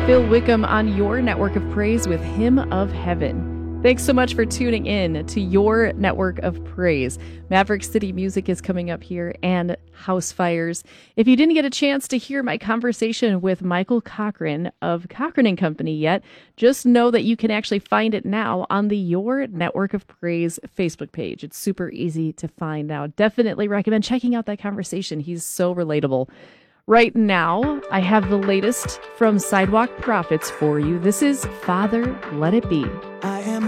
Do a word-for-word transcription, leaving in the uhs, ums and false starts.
Phil Wickham on your network of praise with Hymn of Heaven. Thanks so much for tuning in to your network of praise. Maverick City Music is coming up here and House Fires. If you didn't get a chance to hear my conversation with Michael Cochran of Cochran and Company yet, just know that you can actually find it now on the Your Network of Praise Facebook page. It's super easy to find out. Definitely recommend checking out that conversation. He's so relatable. Right now, I have the latest from Sidewalk Prophets for you. This is Father, Let It Be. I am